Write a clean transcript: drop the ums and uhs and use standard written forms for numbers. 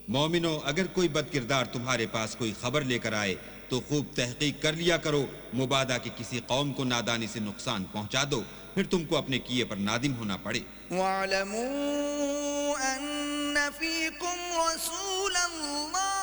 मोमिनो, अगर कोई बदकिरदार तुम्हारे पास कोई खबर लेकर आए तो खूब तहकीक कर लिया करो। मुबादा कि किसी कौम को नादानी से नुकसान पहुंचा दो, फिर तुमको अपने किए पर नादिम होना पड़े। वअलमू अन्न फीकुम रसूलल्लाह